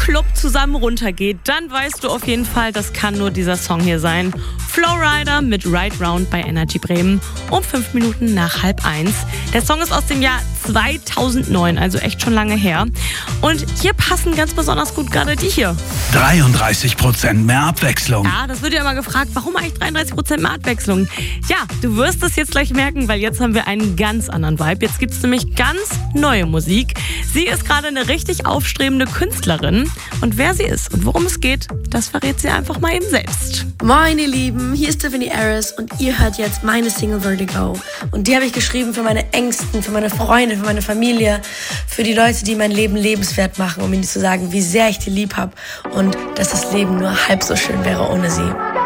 Club zusammen runtergeht, dann weißt du auf jeden Fall, das kann nur dieser Song hier sein. Flowrider mit Ride Round bei Energy Bremen um 5 Minuten nach 12:30. Der Song ist aus dem Jahr 2009, also echt schon lange her. Und hier passen ganz besonders gut gerade die hier. 33% mehr Abwechslung. Ja, das wird ja immer gefragt, warum eigentlich 33% mehr Abwechslung? Ja, du wirst es jetzt gleich merken, weil jetzt haben wir einen ganz anderen Vibe. Jetzt gibt es nämlich ganz neue Musik. Sie ist gerade eine richtig aufstrebende Künstlerin. Und wer sie ist und worum es geht, das verrät sie einfach mal eben selbst. Moin ihr Lieben, hier ist Tiffany Harris und ihr hört jetzt meine Single Vertigo. Und die habe ich geschrieben für meine Ängsten, für meine Freunde, für meine Familie, für die Leute, die mein Leben lebenswert machen, um ihnen zu sagen, wie sehr ich die lieb habe und dass das Leben nur halb so schön wäre ohne sie.